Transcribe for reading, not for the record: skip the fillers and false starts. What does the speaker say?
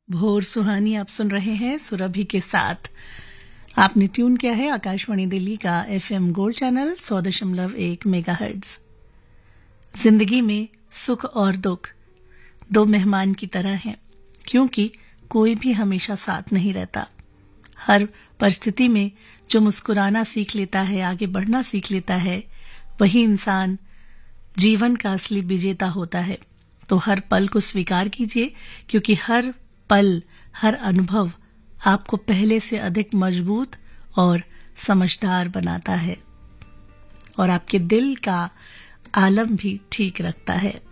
भोर सुहानी आप सुन रहे हैं सुरभि के साथ। आपने ट्यून किया है आकाशवाणी दिल्ली का एफएम गोल्ड चैनल 100.1 मेगाहर्ट्ज। जिंदगी में सुख और दुख दो मेहमान की तरह हैं, क्योंकि कोई भी हमेशा साथ नहीं रहता। हर परिस्थिति में जो मुस्कुराना सीख लेता है, आगे बढ़ना सीख लेता है, वही इंसान जीवन का असली विजेता होता है। तो हर पल को स्वीकार कीजिए, क्योंकि हर पल, हर अनुभव आपको पहले से अधिक मजबूत और समझदार बनाता है और आपके दिल का आलम भी ठीक रखता है।